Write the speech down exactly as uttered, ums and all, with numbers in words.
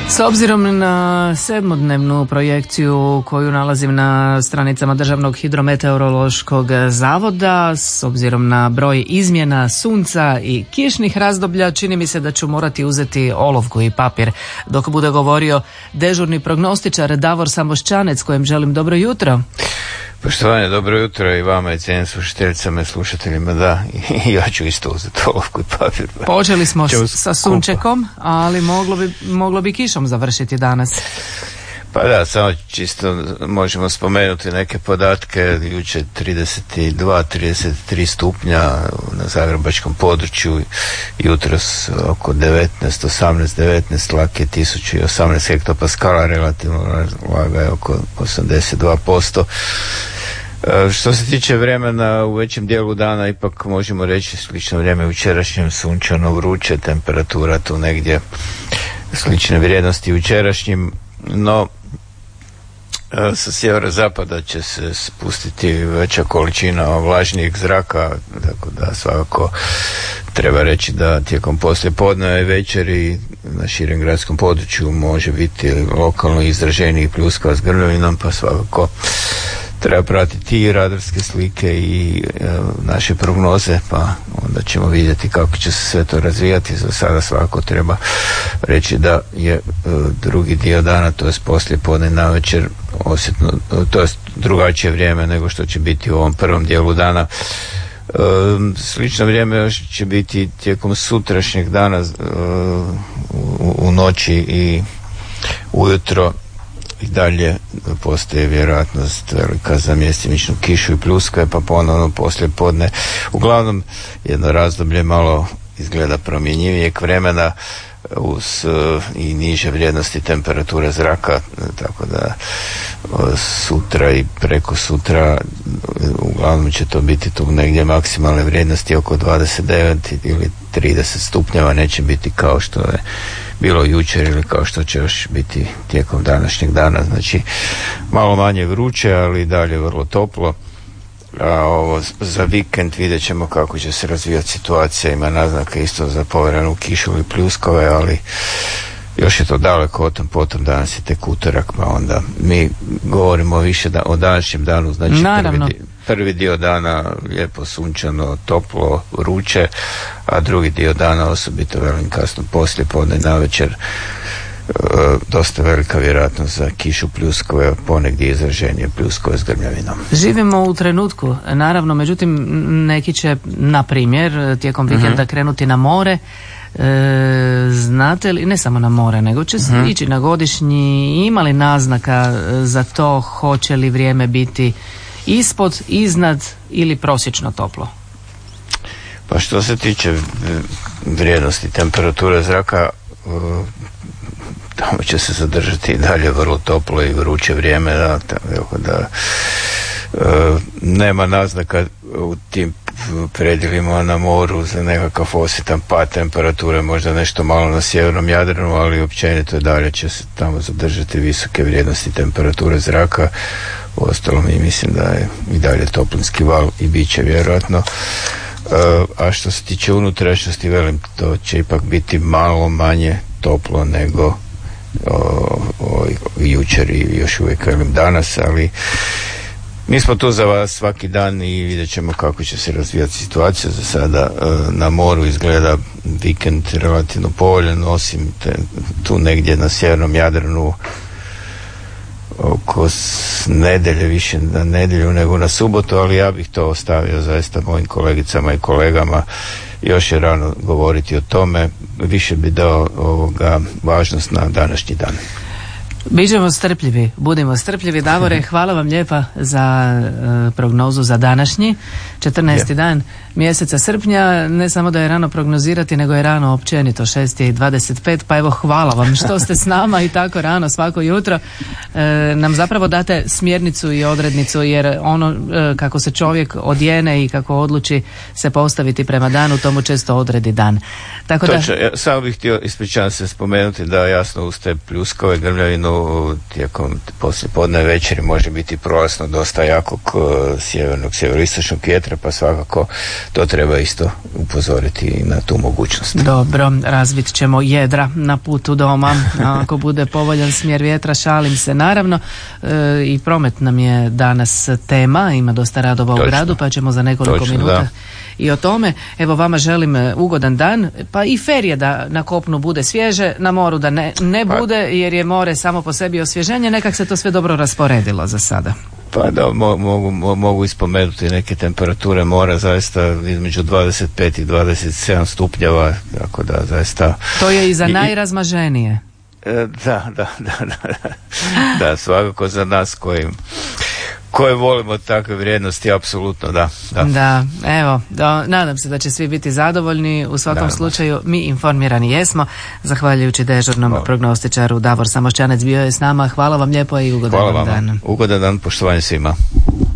S obzirom na sedmodnevnu projekciju koju nalazim na stranicama Državnog hidrometeorološkog zavoda, s obzirom na broj izmjena sunca i kišnih razdoblja, čini mi se da ću morati uzeti olovku i papir dok bude govorio dežurni prognostičar Davor Samošćanec, kojem želim dobro jutro. Poštovanje, dobro jutro i vama i cijenim slušateljicama i slušateljima, da, i ja ću isto uzeti olovku i papir. Počeli smo sa sunčekom, ali moglo bi, moglo bi kišom završiti danas. Pa da, samo čisto možemo spomenuti neke podatke. Jučer trideset dva trideset tri stupnja na zagrebačkom području, jutros oko devetnaest osamnaest devetnaest, lak je tisuću osamnaest hektopaskala, relativno vlaga je oko osamdeset dva posto. Što se tiče vremena, u većem dijelu dana ipak možemo reći slično vrijeme jučerašnjem, sunčano, vruće, temperatura tu negdje slične vrijednosti jučerašnjim, no sa sjeverozapada će se spustiti veća količina vlažnijeg zraka, tako da svakako treba reći da tijekom poslijepodneva i večeri na širem gradskom području može biti lokalno izraženiji pljuskava s grmljavinom, pa svakako treba pratiti i radarske slike i e, naše prognoze, pa onda ćemo vidjeti kako će se sve to razvijati. Za sada svakako treba reći da je e, drugi dio dana, to je poslije podne navečer, osjetno, to je drugačije vrijeme nego što će biti u ovom prvom dijelu dana. E, slično vrijeme još će biti tijekom sutrašnjeg dana, e, u, u noći i ujutro. I dalje postoji vjerojatnost velika za mjestimičnu kišu i pljuskave, pa ponovno poslije podne. Uglavnom jedno razdoblje malo izgleda promjenjivijeg vremena uz uh, i niže vrijednosti temperature zraka, tako da uh, sutra i preko sutra uglavnom će to biti tu negdje maksimalne vrijednosti oko dvadeset devet ili trideset stupnjeva, neće biti kao što je bilo jučer ili kao što će još biti tijekom današnjeg dana. Znači malo manje vruće, ali dalje vrlo toplo. A ovo za vikend vidjet ćemo kako će se razvijati situacija. Ima naznaka isto za povremenu kišu ili pljuskove, ali još je to daleko o tom potom. Danas je tek utorak, pa onda mi govorimo više da, o današnjem danu. Znači prvi dio, prvi dio dana lijepo sunčano, toplo, vruće, a drugi dio dana osobito velim kasno poslije podne navečer dosta velika vjerojatnost za kišu, pljuskove, ponegdje izraženije pljuskove s grmljavinom. Živimo u trenutku, naravno, međutim neki će, na primjer, tijekom vikenda mm-hmm. krenuti na more. E, znate li, ne samo na more, nego će se mm-hmm. ići na godišnji, ima li naznaka za to hoće li vrijeme biti ispod, iznad ili prosječno toplo? Pa što se tiče vrijednosti temperature zraka, tamo će se zadržati i dalje vrlo toplo i vruće vrijeme, da, tako da e, nema naznaka u tim predjelima na moru za nekakav osjetan pad temperature, možda nešto malo na sjevernom Jadranu, ali općenito i dalje će se tamo zadržati visoke vrijednosti temperature zraka. Uostalom i mislim da je i dalje toplinski val i bit će vjerojatno. E, a što se tiče unutrašnjosti, velim, to će ipak biti malo manje toplo nego O, o, jučer i još uvijek velim danas, ali mi smo tu za vas svaki dan i vidjet ćemo kako će se razvijati situacija. Za sada na moru izgleda vikend relativno povoljan, osim te, tu negdje na sjevernom Jadranu oko nedjelje, više na nedjelju nego na subotu, ali ja bih to ostavio zaista mojim kolegicama i kolegama. Još je rano govoriti o tome, više bi dao ovoga važnost na današnji dan. Bićemo strpljivi, budimo strpljivi. Davore, hvala vam lijepa za uh, prognozu za današnji četrnaesti yeah. dan mjeseca srpnja. Ne samo da je rano prognozirati, nego je rano općenito, šest i dvadeset pet, pa evo hvala vam što ste s nama i tako rano svako jutro e, nam zapravo date smjernicu i odrednicu, jer ono e, kako se čovjek odjene i kako odluči se postaviti prema danu, tomu često odredi dan. Tako Točno, da... ja samo bih htio, ispričavam se, spomenuti da jasno uz te pljuskove, grmljavinu tijekom poslije podne večeri može biti prolazno dosta jakog sjevernog, sjeveroistočnog vjetra, pa svakako to treba isto upozoriti na tu mogućnost. Dobro, razvit ćemo jedra na putu doma, ako bude povoljan smjer vjetra, šalim se naravno. E, i promet nam je danas tema, ima dosta radova u gradu, pa ćemo za nekoliko Točno, minuta da. i o tome. Evo, vama želim ugodan dan, pa i fer je da na kopnu bude svježe, na moru da ne, ne bude, jer je more samo po sebi osvježenje, nekak se to sve dobro rasporedilo za sada. Pa da, mo, mogu, mo, mogu ispomenuti neke temperature mora zaista između dvadeset pet i dvadeset sedam stupnjeva, tako da zaista... To je i za I, najrazmaženije. Da, da, da, da, da, svakako za nas koji, koji volimo takve vrijednosti, apsolutno, da. Da, da evo, da, nadam se da će svi biti zadovoljni, u svakom Naravno. slučaju mi informirani jesmo, zahvaljujući dežurnom Hvala. prognostičaru Davor Samošćanec bio je s nama, hvala vam lijepo i ugodan Hvala vam. dan. Ugodan dan, poštovanje svima.